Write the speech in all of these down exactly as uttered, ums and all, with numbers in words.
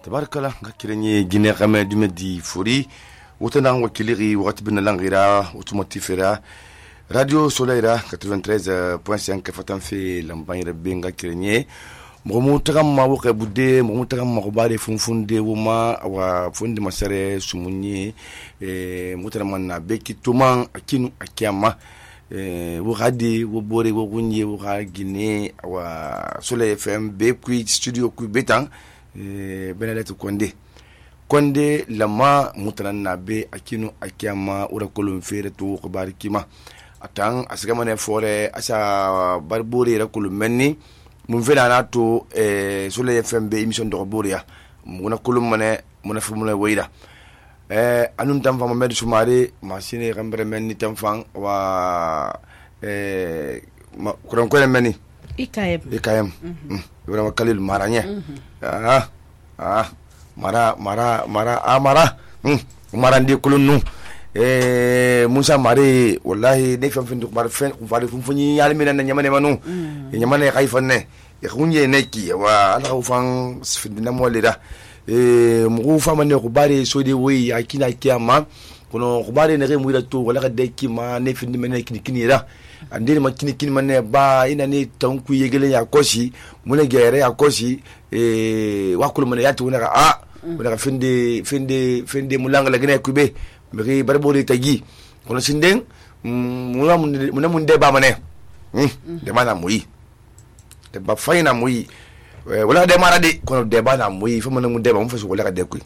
tabarkala ngakirenye gine kame dumedi furi wotana wakiliri wakati bina langira automotifera radio solaira quatre-vingt-treize point cinq fatanfe lambanyira benga kirenye momu tagama woke budde momu tagama ko bare funfunde wuma wa funde masare sumunye e mutana manna beki tuman akinu akiyama e wo hadi wo bore wo gunye wo ha gine wa Soleil F M be kui studio kui betan e benaletu konde konde lama mutana nabe akinu akiyama ura kolum fere to ko bari kima atan asgama ne fore asa barbore ra kolum menni mun fena na to eh Soleil F M be émission de Boria muna kulum mané muna fu muna wayda eh anun tam fama med sumare machine rambre men ni tam fang wa eh kuran ko men ni ikayem ikayem vraiment kalil maranya ah ah mara mara mara amara mara ndi kulunu eh musa mare wallahi ne fam findu bar fen ko fari fum funi yal mi nan nyamane manu nyamane khayfan ne e khunye neki wa ala ko fan sfidina molida eh mu fa man ne ko bare so de wi akina kiyama kono ko bare ne re mu da to wala ka de kima ne findi men kini kini ra ande ma kini kini man ne ba ina ne tanku yegele ya koshi mu ne gere ya koshi eh wakul man ya to ne ka a wala ka findi findi findi mulanga la gene kube mbiri barbori tagi kono sinden muna muna mun deba mane hmm de mana muyi de ba fayna muyi wala de mara de kono deba na muyi fa mun mun deba mun fa so wala ka de ku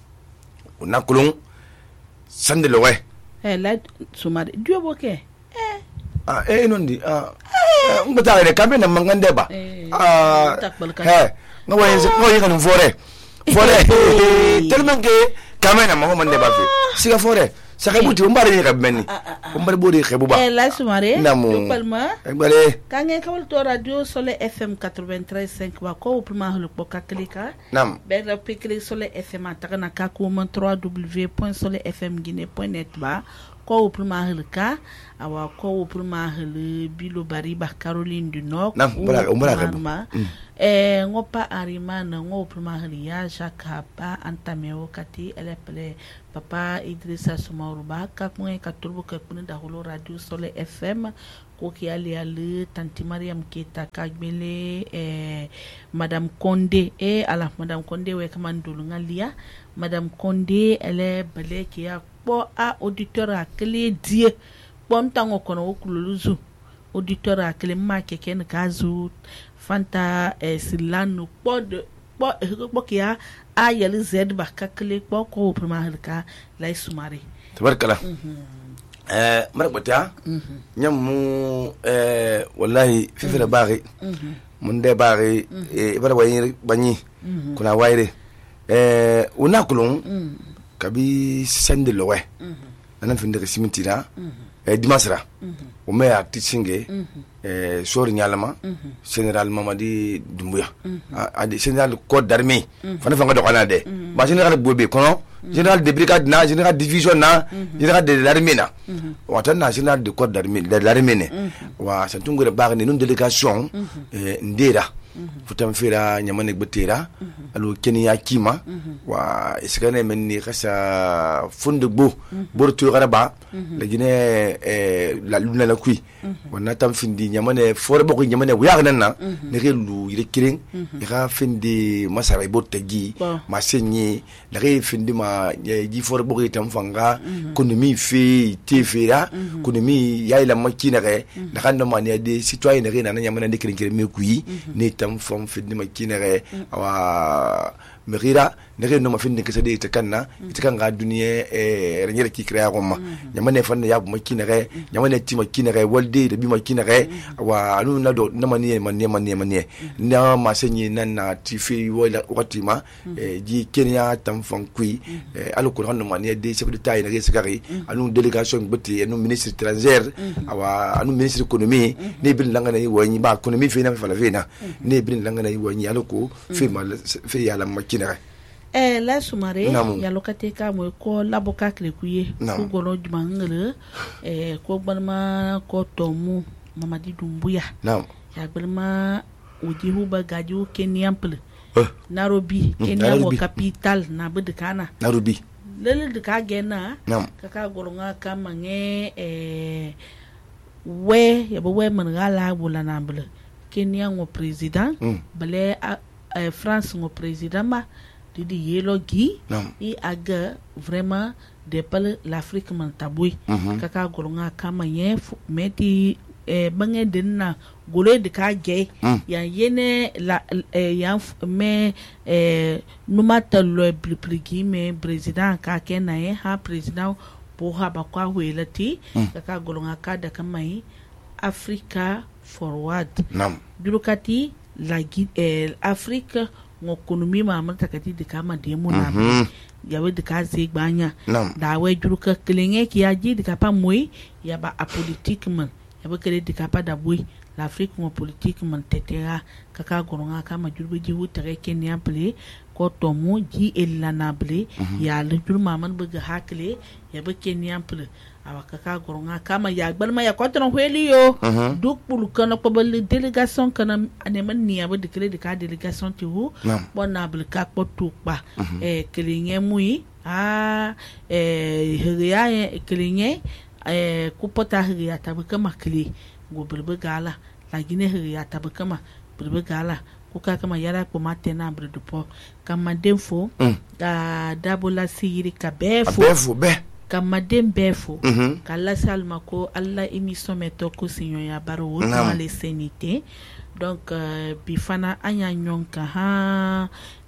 ona kulun sande lo we eh la sumade dio boke eh ah eh non di ah ngata de kambe na mangan deba ah eh ngawa yense ko yikan fore fore tellement que kamena mo man deba fi siga fore saka buti umbare ni kabeni umbare bodi khebuba eh la sumare namu palma bare kange kawal to radio Soleil F M quatre-vingt-treize point cinq wa ko prima hulu ko kaklika nam be da pikri Soleil F M ataka ka ko mon w w w point soleil f m guinée point net ba ko prima hulu ka awa ko prima hulu bilo bari ba Caroline du Nord nam umbara umbara khebu eh ngopa arimana ngo prima hulu ya jakapa antameo kati elepele papa Idrissa Soumaoro ba ka ko ka turbo ka kun da holo radio Soleil F M ko ki ali ali tanti Mariam Keita ka gbele eh madame Condé e ala madame Condé we kamandulu ngalia madame Condé elle bale ki ya po a auditeur a clé die pom tango kono okululuzu auditeur a clé ma keken kazu fanta eh, silano po de po po ki ya a yeli z ba ka clé po ko prima halka lay sumare tabarkala eh marbata nyamu eh wallahi fifira bari mun de bari e bara wayi bani kuna waire eh unakulun kabi sande lowe nan finde ke simitira eh dimasra o me actichinge eh sori nyalama general Mamadi Doumbouya a de general corps d'armée fana fanga do kana de ba general bobe kono général de brigade na général division na général de l'armée na watan na général de corps d'armée de l'armée ne wa santungu de bagni non délégation eh ndera futam fira nyamane betera alo kenya kima wa iskane menni khasa funde bo borto garaba la gine eh la luna la kui wana tam findi nyamane fore boko nyamane wuya nanna ne relu yire kiring ira findi masara botagi masenyi la re findi ma ji fore boko tam fanga konomi fi tefira konomi yaila makina re la kanda mani de citoyen re na nyamane de kiring kiring me kui ne tam fam findi makina re wa merira nere no ma findi ke sade takanna itakanga duniya e renyere ki krea goma nyamane fanne yabu makina re nyamane ti makina re walde de bi makina re wa anu na do na manie manie manie manie na ma senyi nan na ti fi wala watima e ji Kenya tam fan kui alu ko no manie de chef de taille nere sekari anu délégation beti anu ministre étranger wa anu ministre économie ne bin langa na wani ba économie fi na fa la vena ne bin langa na wani alu ko fi mal fi yala makina eh la sumare ya lokate ka mo ko laboka kle kuye ko golo jumangele eh ko balma ko tomu Mamadi Doumbouya naam ya balma uji huba gaju Kenyan ple uh. Nairobi Mm, Kenya Nairobi. wo capital na bedekana Nairobi lele de ka gena nam kaka golonga kama nge eh we ya bo we man gala bula na bula Kenya ngo president mm. bale uh, France ngo president ma didi yelo gi nam i aga vraiment de pal l'Afrique man tabui Mhm. kaka golonga kama ye meti eh, bange denna gole de ka ge Mm. ya yene la eh, ya f- me eh, numata lo pligi me president ka kena ye ha president po ha ba kwa welati Mm. kaka golonga ka da kama yi Africa forward nam durukati la gi- eh, Afrique ngo ekonomi ma amata kati de kama de mu na Mhm. yawe de ka ze gbanya nam da we duruka kelenge ki aji de kapa moy ya ba a politique man ya ba kele de kapa da boy l'Afrique mo politique man tetera kaka goronga kama jurbe ji hutere Kenya ple ko to mo ji elana ple ya le jurma man be hakle ya ba Kenya ple awa kaka goronga kama ya gbalma ya kwatron hweli yo Mhm. duk bulu kana ko bal délégation kana aneman ni ya ba de kele de ka délégation ti hu nam bona bil ka ko tukpa eh kelinye mui a eh hiriya kelinye eh kupota hiriya tabaka makli go bilbe gala la gine hiriya tabaka ma bilbe gala kuka kama yara ko matena bredupo kama demfo Mm. da dabola siri ka befo abefu be kama dem befo Mhm. kala salma ko alla émission meto ko sinyo ya baro wo Naam. dans les sénité donc euh, bifana anya nyonka ha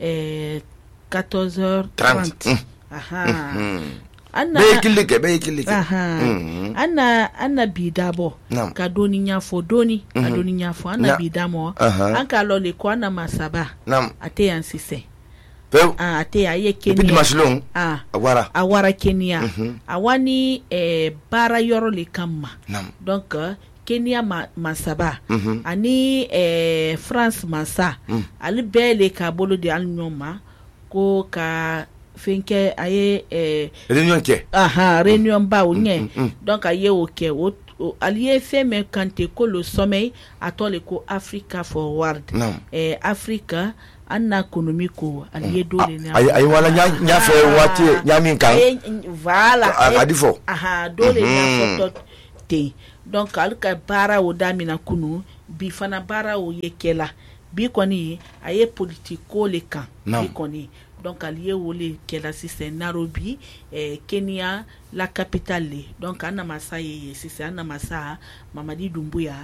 eh quatorze heures trente Mm. aha Mm. anna be kilike be kilike aha Mm. anna anna bidabo nam ka doni nyafo doni ka doni nyafo anna Na- bidamo Aha. anka lo le ko anna masaba nam ate yansise pe ah ate aye depuis kenya dimasilon ah awara awara Kenya Mhm. awani eh, bara yoro le kama nam donc euh, Kenya ma, masaba Mhm. ani eh, France masa Mm. ali bele ka bolo de al nyoma ko ka fenke aye eh, réunion ke aha réunion ba o nye mm, mm. donc aye o ke o o- allié fait mais quand ko le sommeil atole ko Africa forward nam eh, Africa anna économie ko allié dole ne ay ay wala nya nya fe wati nya min kan Eh, voilà A- eh, adi fo. aha dole Mhm. na foto te donc alka bara o damina kunu bi fana bara o yekela bi koni aye politiko le kan Naam. bi koni donc aliye wole kela sise Nairobi eh, Kenya la capitale le. donc ana masa ye sise ana masa Mamadi Doumbouya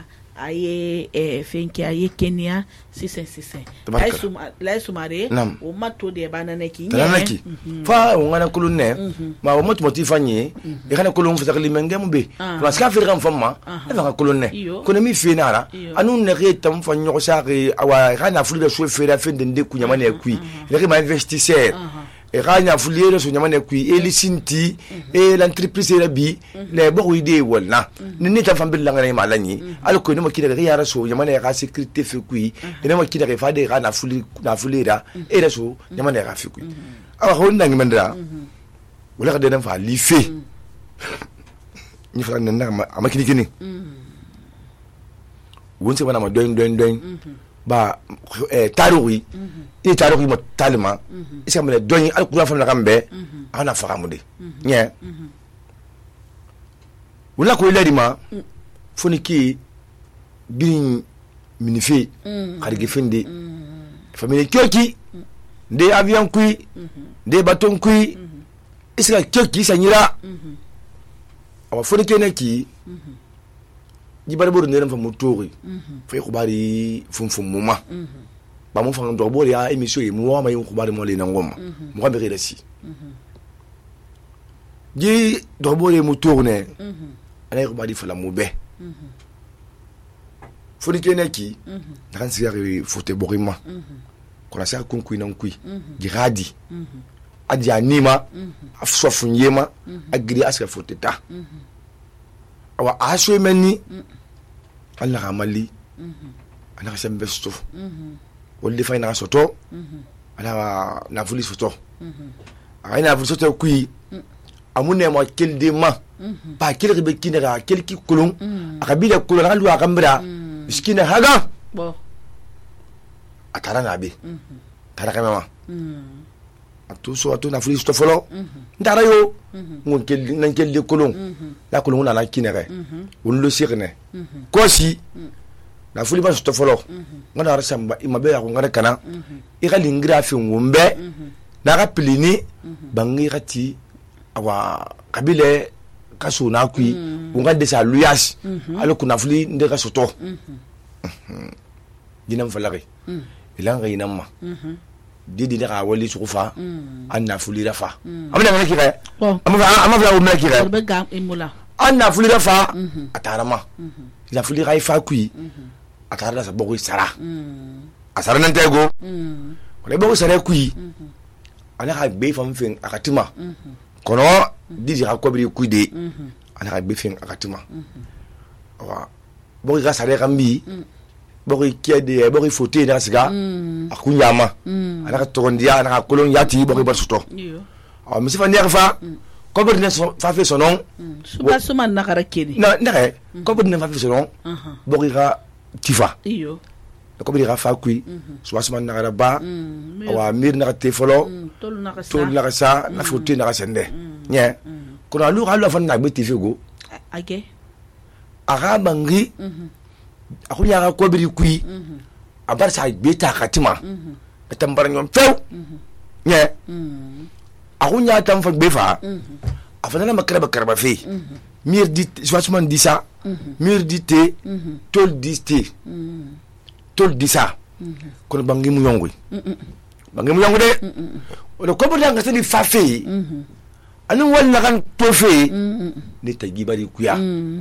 aye eh, fenke aye Kenya sise sise Tabaraka. la suma la sumare Naam. o mato de banana ki tananaki fa ngana kulun ne ma wa mot moti fanye e kana kulun fa sakli menge mu be Ah. parce que afir kan famma e fa kulun ne Iyo. ko ne mi fe nara Iyo. anu ne re tam fa nyo sa re awa kana fulu de so fe da fe de de ku nyama ne kui ne re ma investisseur e kana fulu de so nyama ne kui e lisinti e l'entreprise la bi ne bo ide wala ni ni ta fa bil ngana ma lani al ko ne ma kida ga yara so nyama ne ga sécurité fe kui ne ma kida ga fa de kana fulu na fulu da e da so nyama ne ga fe kui awa ho ndangi mandra wala ka dena fa li fe ni fa nan na ma kini kini won se bana ma doin doin doin ba eh taruri ni taruri ma talima isa ma doin al kula fa na kambe ana fa kamude nye wala ko ladi ma foni ki bin minifi karige finde famille kyoki de avion kui de baton kui isa kyoki sanyira awa foni kene ki jibare boru ndem fa mutori fa ko bari fum fum muma ba mo fa ndo bo ya emission yi mo ma yi ko bari mo le na ngoma mo ko be resi ji do bo le mutori ne ana ko bari fa la mo be foni kene ki dan sigari fote borima ko la sa kun kuin nan kui jiradi adi anima afsofu nyema agiri aska fote ta awa aso meni Allah amali ana sembe sto wole fa ina soto ana na vuli soto ana na vuli soto kui amune mo kilde ma ba kilre be kinera kelki kulun akabila kulun alu akambra miskina haga bo atara na be tara kama atu so atu na fuli sto folo ndara yo ngon kel nan kel le kolon la kolon na la kinere won lo sirne ko si na fuli ba sto folo ngana ra samba imabe ya ngara kana i ga lingira fi ngombe na ga plini bangi gati awa kabile kaso na kui unga de sa luyas alo kuna fuli ndega soto dinam falari ilanga inamma didi daga wali sufa anna fuli rafa amna ngaki ga amma amma fla o maki ga be gam imula anna fuli rafa atarama la fuli ga ifa kui atara sa bogo sara asara nan tego ko bogo sara kui ana ga be fam fin akatima kono didi ga ko bi kui de ana ga be fin akatima wa bogo ga sara kambi bogi kiede bogi foté na siga akunyama ana ka torondia ana ka kolon yati bogi barsuto ah mi sifa nerfa ko bodi na fa fe sonon suba suma na kara kedi na na ko bodi na fa fe sonon bogi ga tifa iyo ko bodi ga fa kui suba suma na kara ba wa mir na ka tefolo tol na ka sa tol na ka sa na foté na ka sende nye ko na lu ga lu fa na be tifego age aga bangi akunya ga ko biri kui abar sa beta katima tambar nyom few nye akunya tam fa befa afana makara bakara fe mir dit swasman disa mir dite tol diste tol disa kono bangi mu yongui bangi mu yongu de o ko bari nga seni fa fe anu wala kan to fe ni tagi bari kuya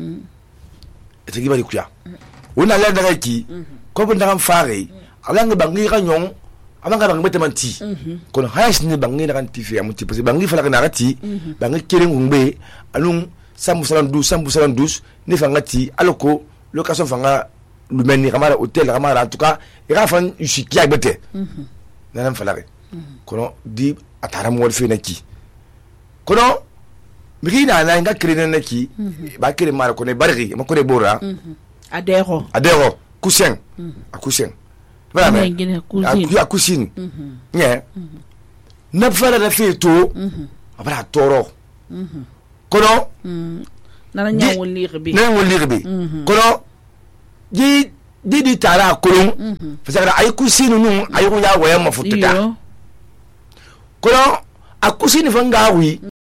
tagi bari kuya wona la daga ki ko bu ndam faare ala nga bangi ga nyong ala nga bangi betemanti kono hayas ni bangi na kan tifi amuti parce bangi fala kana rati bangi kere ngumbe alung sambu salam douze sambu salam douze ni fangati aloko location fanga lumeni kamara hotel kamara en tout cas ira fan usikia bete nanam fala kono di atara mo fi naki kono mirina na nga kere naki ba kere mara kono barri ma kono bora adero adero kusen akusen voilà mais akusin nye na fara da feto abara toro kono na nya woli rebe na woli rebe kono di di di tara kono fasara ay kusin nu ay ko ya waya mafututa kono akusin fanga wi